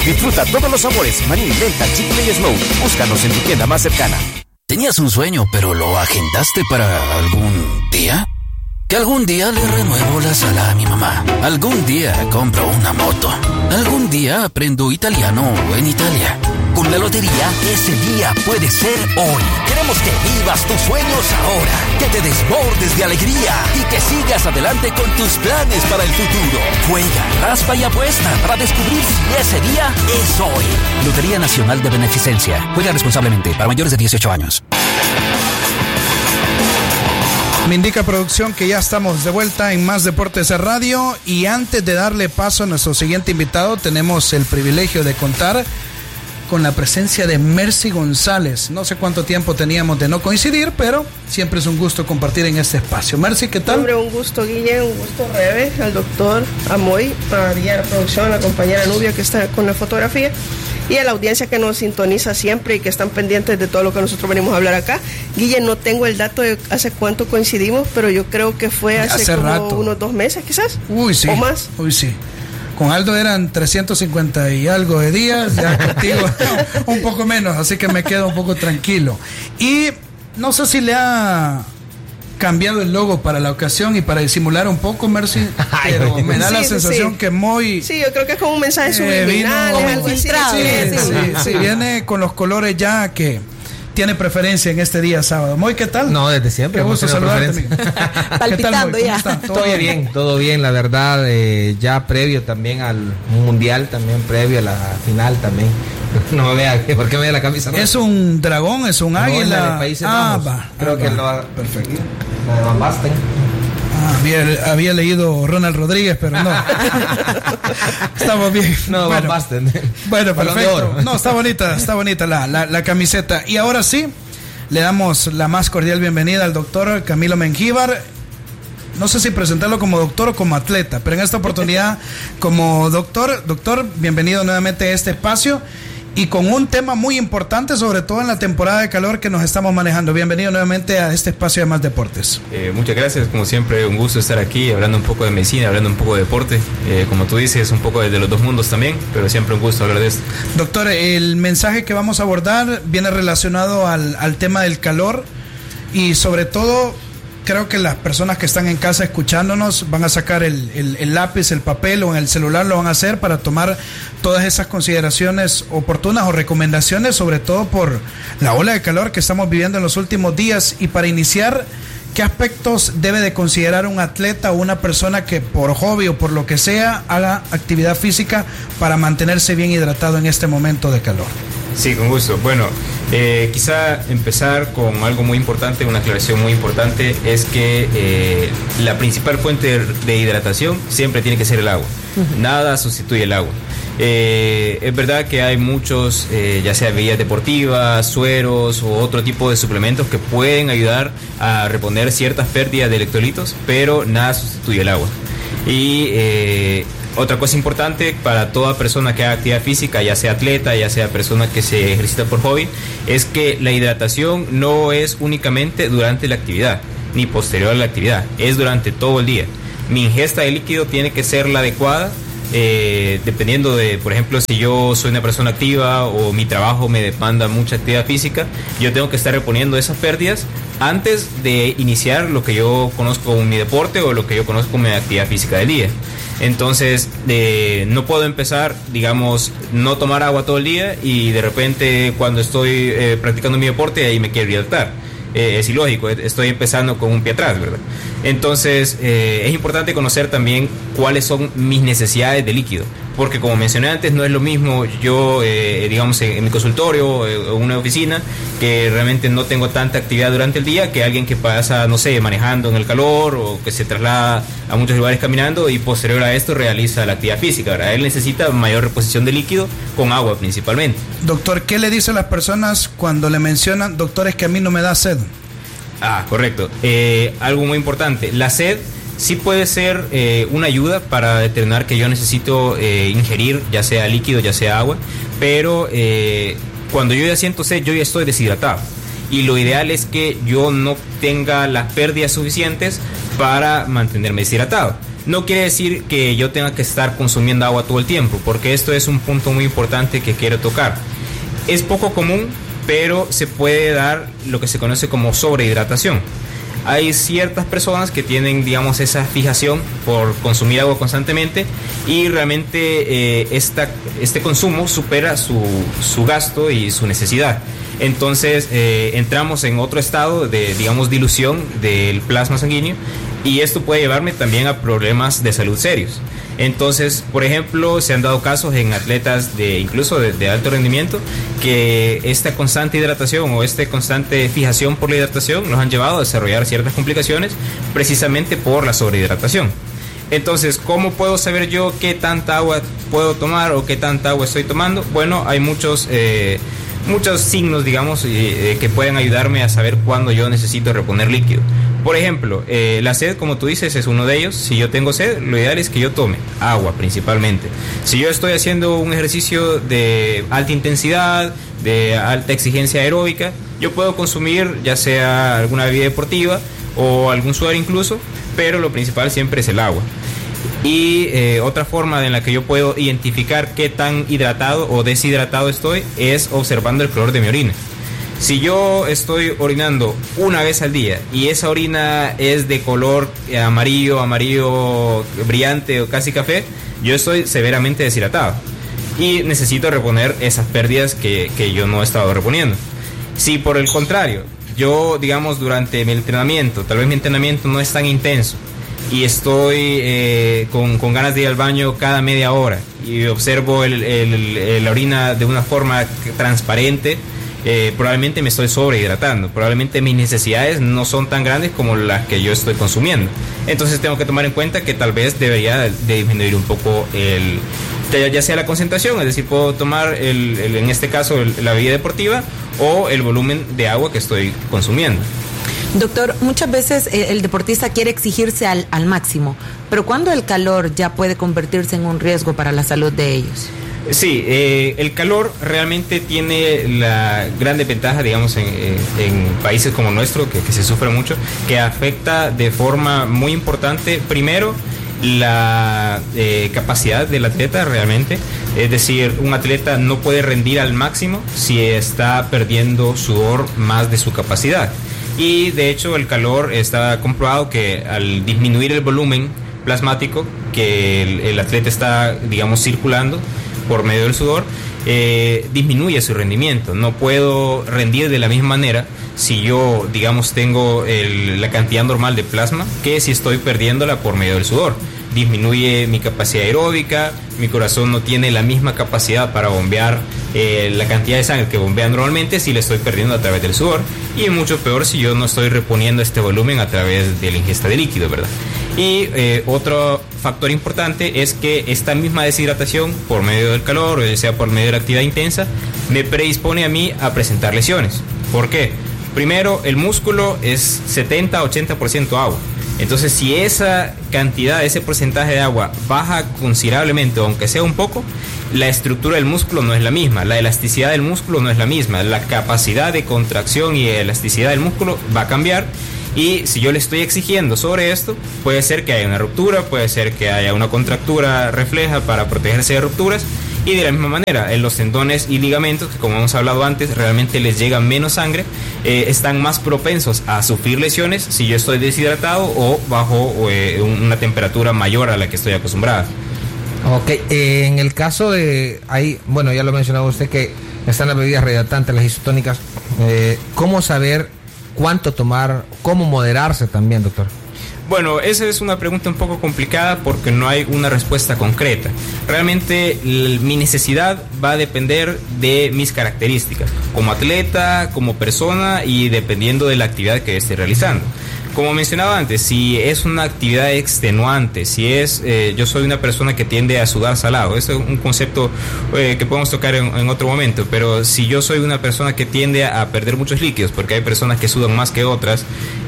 Disfruta todos los sabores, maní, menta, chicle y Snow. Búscanos en tu tienda más cercana. ¿Tenías un sueño pero lo agendaste para algún día? Que algún día le renuevo la sala a mi mamá. Algún día compro una moto. Algún día aprendo italiano en Italia. Con la lotería, ese día puede ser hoy. Queremos que vivas tus sueños ahora, que te desbordes de alegría y que sigas adelante con tus planes para el futuro. Juega, raspa y apuesta para descubrir si ese día es hoy. Lotería Nacional de Beneficencia. Juega responsablemente para mayores de 18 años. Me indica producción que ya estamos de vuelta en Más Deportes Radio, y antes de darle paso a nuestro siguiente invitado, tenemos el privilegio de contar con la presencia de Mercy González. No sé cuánto tiempo teníamos de no coincidir, pero siempre es un gusto compartir en este espacio. Mercy, ¿qué tal? Hombre, un gusto, Guille, un gusto, Rebe, al doctor, a Moy, a la producción, a la compañera Nubia que está con la fotografía, y a la audiencia que nos sintoniza siempre y que están pendientes de todo lo que nosotros venimos a hablar acá. Guille, no tengo el dato de hace cuánto coincidimos, pero yo creo que fue hace como rato. Unos 2 meses quizás. Uy, sí. ¿O más? Uy, sí. Con Aldo eran 350 y algo de días, ya contigo un poco menos, así que me quedo un poco tranquilo. Y no sé si le ha cambiado el logo para la ocasión y para disimular un poco, Mercy, pero me da la sensación que muy... Sí, yo creo que es como un mensaje subliminal, algo filtrado. Sí, viene con los colores ya que tiene preferencia en este día sábado. Moy, ¿qué tal? No, desde siempre. Qué gusto saludarte. Palpitando ya. Todo bien, la verdad, ya previo también al Mundial, también previo a la final también. No me vea, ¿por qué me ve la camisa? No? ¿Es un dragón? ¿Es un águila? Creo que lo va. Perfecto. La de Van Basten. Había leído Ronald Rodríguez, pero no. Estamos bien. No, Van Basten. Bueno, perfecto. No, está bonita la camiseta. Y ahora sí, le damos la más cordial bienvenida al doctor Camilo Mengíbar. No sé si presentarlo como doctor o como atleta, pero en esta oportunidad como doctor. Doctor, bienvenido nuevamente a este espacio y con un tema muy importante, sobre todo en la temporada de calor que nos estamos manejando. Bienvenido nuevamente a este espacio de Más Deportes. Muchas gracias, como siempre un gusto estar aquí hablando un poco de medicina, hablando un poco de deporte, como tú dices, un poco de los dos mundos también, pero siempre un gusto hablar de esto. Doctor, el mensaje que vamos a abordar viene relacionado al tema del calor y sobre todo creo que las personas que están en casa escuchándonos van a sacar el lápiz, el papel o en el celular lo van a hacer para tomar todas esas consideraciones oportunas o recomendaciones, sobre todo por la ola de calor que estamos viviendo en los últimos días. Y para iniciar, ¿qué aspectos debe de considerar un atleta o una persona que por hobby o por lo que sea haga actividad física para mantenerse bien hidratado en este momento de calor? Sí, con gusto. Bueno, quizá empezar con algo muy importante, una aclaración muy importante, es que la principal fuente de hidratación siempre tiene que ser el agua. Nada sustituye el agua. Es verdad que hay muchos, ya sea bebidas deportivas, sueros o otro tipo de suplementos que pueden ayudar a reponer ciertas pérdidas de electrolitos, pero nada sustituye el agua. Y otra cosa importante para toda persona que haga actividad física, ya sea atleta, ya sea persona que se ejercita por hobby, es que la hidratación no es únicamente durante la actividad, ni posterior a la actividad, es durante todo el día. Mi ingesta de líquido tiene que ser la adecuada, dependiendo de, por ejemplo, si yo soy una persona activa o mi trabajo me demanda mucha actividad física, yo tengo que estar reponiendo esas pérdidas antes de iniciar lo que yo conozco como mi deporte o lo que yo conozco como mi actividad física del día. Entonces, no puedo empezar, digamos, no tomar agua todo el día y de repente cuando estoy practicando mi deporte ahí me quiero hidratar. Es ilógico, estoy empezando con un pie atrás, ¿verdad? Entonces, es importante conocer también cuáles son mis necesidades de líquido, porque como mencioné antes, no es lo mismo yo, digamos, en mi consultorio o una oficina, que realmente no tengo tanta actividad durante el día, que alguien que pasa, no sé, manejando en el calor o que se traslada a muchos lugares caminando y posterior a esto realiza la actividad física, ¿verdad? Él necesita mayor reposición de líquido con agua principalmente. Doctor, ¿qué le dice a las personas cuando le mencionan, doctor, es que a mí no me da sed? Correcto. Algo muy importante, la sed sí puede ser una ayuda para determinar que yo necesito ingerir ya sea líquido, ya sea agua, pero cuando yo ya siento sed, yo ya estoy deshidratado. Y lo ideal es que yo no tenga las pérdidas suficientes para mantenerme deshidratado. No quiere decir que yo tenga que estar consumiendo agua todo el tiempo, porque esto es un punto muy importante que quiero tocar. Es poco común, pero se puede dar lo que se conoce como sobrehidratación. Hay ciertas personas que tienen, digamos, esa fijación por consumir agua constantemente y realmente este consumo supera su gasto y su necesidad. Entonces entramos en otro estado de, digamos, dilución del plasma sanguíneo, y esto puede llevarme también a problemas de salud serios. Entonces, por ejemplo, se han dado casos en atletas incluso de alto rendimiento, que esta constante hidratación o esta constante fijación por la hidratación nos han llevado a desarrollar ciertas complicaciones precisamente por la sobrehidratación. Entonces, ¿cómo puedo saber yo qué tanta agua puedo tomar o qué tanta agua estoy tomando? Bueno, hay muchos signos, digamos, que pueden ayudarme a saber cuándo yo necesito reponer líquido. Por ejemplo, la sed, como tú dices, es uno de ellos. Si yo tengo sed, lo ideal es que yo tome agua principalmente. Si yo estoy haciendo un ejercicio de alta intensidad, de alta exigencia aeróbica, yo puedo consumir ya sea alguna bebida deportiva o algún suero incluso, pero lo principal siempre es el agua. Y otra forma en la que yo puedo identificar qué tan hidratado o deshidratado estoy es observando el color de mi orina. Si yo estoy orinando una vez al día y esa orina es de color amarillo brillante o casi café, yo estoy severamente deshidratado y necesito reponer esas pérdidas que yo no he estado reponiendo. Si por el contrario, yo, digamos, durante mi entrenamiento, tal vez mi entrenamiento no es tan intenso y estoy con ganas de ir al baño cada media hora y observo la orina de una forma transparente, probablemente me estoy sobrehidratando, probablemente mis necesidades no son tan grandes como las que yo estoy consumiendo. Entonces tengo que tomar en cuenta que tal vez debería de disminuir un poco ya sea la concentración, es decir, puedo tomar en este caso la bebida deportiva o el volumen de agua que estoy consumiendo. Doctor, muchas veces el deportista quiere exigirse al máximo, pero ¿cuándo el calor ya puede convertirse en un riesgo para la salud de ellos? Sí, el calor realmente tiene la gran desventaja, digamos, en países como nuestro, que se sufre mucho, que afecta de forma muy importante, primero, la capacidad del atleta realmente. Es decir, un atleta no puede rendir al máximo si está perdiendo sudor más de su capacidad. Y de hecho el calor está comprobado que al disminuir el volumen plasmático que el atleta está, digamos, circulando por medio del sudor, disminuye su rendimiento. No puedo rendir de la misma manera si yo, digamos, tengo la cantidad normal de plasma que si estoy perdiéndola por medio del sudor. Disminuye mi capacidad aeróbica, mi corazón no tiene la misma capacidad para bombear la cantidad de sangre que bombea normalmente si le estoy perdiendo a través del sudor, y es mucho peor si yo no estoy reponiendo este volumen a través de la ingesta de líquido, ¿verdad? Y otro factor importante es que esta misma deshidratación por medio del calor, o sea por medio de la actividad intensa, me predispone a mí a presentar lesiones. ¿Por qué? Primero, el músculo es 70-80% agua. Entonces, si esa cantidad, ese porcentaje de agua baja considerablemente, aunque sea un poco, la estructura del músculo no es la misma, la elasticidad del músculo no es la misma, la capacidad de contracción y elasticidad del músculo va a cambiar. Y si yo le estoy exigiendo sobre esto, puede ser que haya una ruptura, puede ser que haya una contractura refleja para protegerse de rupturas. Y de la misma manera, en los tendones y ligamentos, que como hemos hablado antes, realmente les llega menos sangre, están más propensos a sufrir lesiones si yo estoy deshidratado o bajo una temperatura mayor a la que estoy acostumbrada. Ok, en el caso de, bueno, ya lo mencionaba usted que están las bebidas rehidratantes, las isotónicas, ¿cómo saber cuánto tomar, cómo moderarse también, doctor? Bueno, esa es una pregunta un poco complicada porque no hay una respuesta concreta. Realmente mi necesidad va a depender de mis características, como atleta, como persona y dependiendo de la actividad que esté realizando. Como mencionaba antes, si es una actividad extenuante, si es, yo soy una persona que tiende a sudar salado, eso es un concepto que podemos tocar en otro momento, pero si yo soy una persona que tiende a perder muchos líquidos, porque hay personas que sudan más que otras,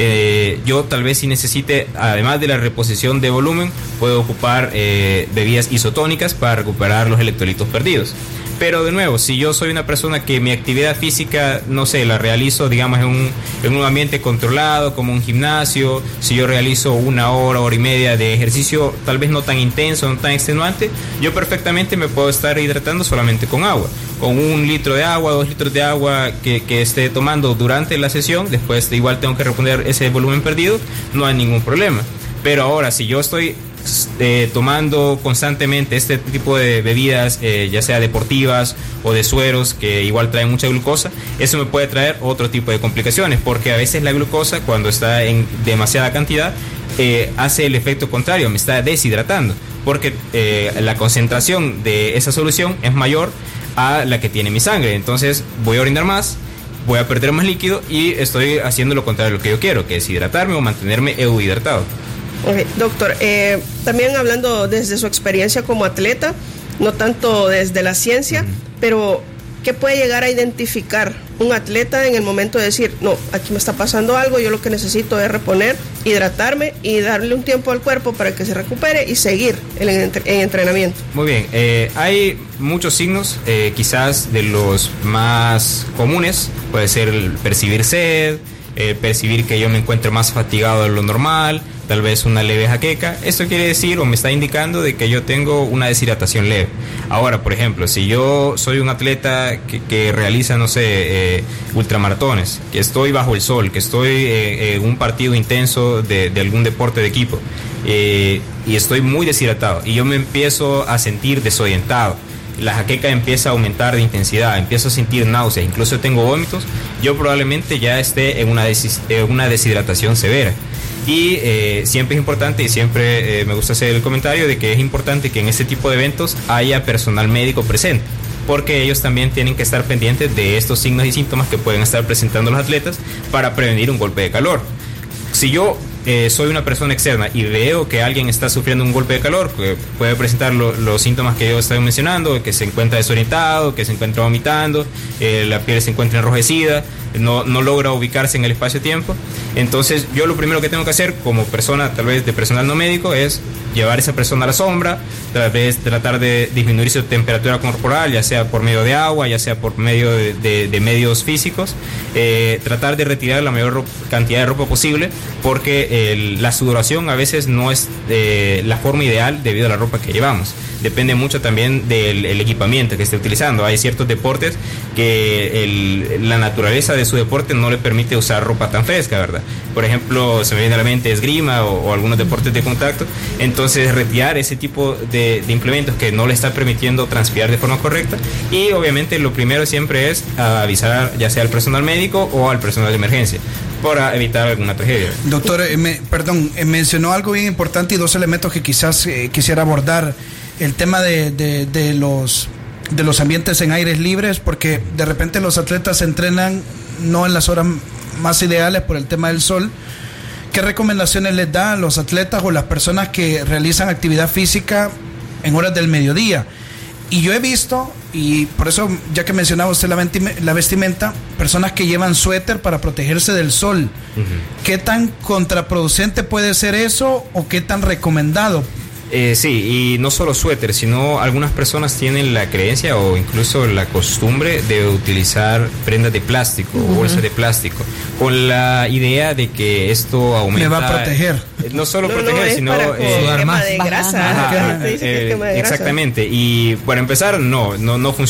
yo tal vez si necesite, además de la reposición de volumen, puedo ocupar bebidas isotónicas para recuperar los electrolitos perdidos. Pero de nuevo, si yo soy una persona que mi actividad física, no sé, la realizo, digamos, en un ambiente controlado, como un gimnasio, si yo realizo 1 hora, hora y media de ejercicio, tal vez no tan intenso, no tan extenuante, yo perfectamente me puedo estar hidratando solamente con agua. Con 1 litro de agua, 2 litros de agua que esté tomando durante la sesión, después igual tengo que reponer ese volumen perdido, no hay ningún problema. Pero ahora, si yo estoy tomando constantemente este tipo de bebidas, ya sea deportivas o de sueros, que igual traen mucha glucosa, eso me puede traer otro tipo de complicaciones, porque a veces la glucosa, cuando está en demasiada cantidad, hace el efecto contrario, me está deshidratando, porque la concentración de esa solución es mayor a la que tiene mi sangre. Entonces voy a orinar más, voy a perder más líquido y estoy haciendo lo contrario de lo que yo quiero, que es hidratarme o mantenerme euhidratado. Okay, doctor, también hablando desde su experiencia como atleta, no tanto desde la ciencia, pero ¿qué puede llegar a identificar un atleta en el momento de decir, no, aquí me está pasando algo, yo lo que necesito es reponer, hidratarme y darle un tiempo al cuerpo para que se recupere y seguir en entrenamiento? Muy bien, hay muchos signos, quizás de los más comunes, puede ser el percibir sed, percibir que yo me encuentro más fatigado de lo normal, tal vez una leve jaqueca. Esto quiere decir o me está indicando de que yo tengo una deshidratación leve. Ahora, por ejemplo, si yo soy un atleta que realiza, no sé, ultramaratones, que estoy bajo el sol, que estoy en un partido intenso de algún deporte de equipo, y estoy muy deshidratado y yo me empiezo a sentir desorientado, la jaqueca empieza a aumentar de intensidad, empiezo a sentir náuseas, incluso tengo vómitos, yo probablemente ya esté en una deshidratación severa. Y siempre es importante, y siempre me gusta hacer el comentario de que es importante que en este tipo de eventos haya personal médico presente, porque ellos también tienen que estar pendientes de estos signos y síntomas que pueden estar presentando los atletas para prevenir un golpe de calor. Si yo soy una persona externa y veo que alguien está sufriendo un golpe de calor, que puede presentar los síntomas que yo estoy mencionando, que se encuentra desorientado, que se encuentra vomitando, la piel se encuentra enrojecida, no logra ubicarse en el espacio-tiempo, entonces yo lo primero que tengo que hacer como persona, tal vez de personal no médico, es llevar a esa persona a la sombra, tal vez tratar de disminuir su temperatura corporal, ya sea por medio de agua, ya sea por medio de medios físicos, tratar de retirar la mayor cantidad de ropa posible, porque la sudoración a veces no es la forma ideal debido a la ropa que llevamos. Depende mucho también del equipamiento que esté utilizando. Hay ciertos deportes que la naturaleza de su deporte no le permite usar ropa tan fresca, ¿verdad? Por ejemplo, se me viene a la mente esgrima o algunos deportes de contacto. Entonces, retirar ese tipo de implementos que no le está permitiendo transpirar de forma correcta. Y obviamente lo primero siempre es avisar ya sea al personal médico o al personal de emergencia para evitar alguna tragedia. Doctor, mencionó algo bien importante y 2 elementos que quizás quisiera abordar. El tema de los ambientes en aires libres, porque de repente los atletas entrenan no en las horas más ideales por el tema del sol. ¿Qué recomendaciones les da a los atletas o las personas que realizan actividad física en horas del mediodía? Y yo he visto, y por eso, ya que mencionaba usted la vestimenta, personas que llevan suéter para protegerse del sol. Uh-huh. ¿Qué tan contraproducente puede ser eso o qué tan recomendado? Sí, y no solo suéter, sino algunas personas tienen la creencia o incluso la costumbre de utilizar prendas de plástico o bolsas de plástico, con la idea de que esto aumenta... Me va a proteger. No solo proteger, sino... quema de grasa. Exactamente, y para empezar, no funciona.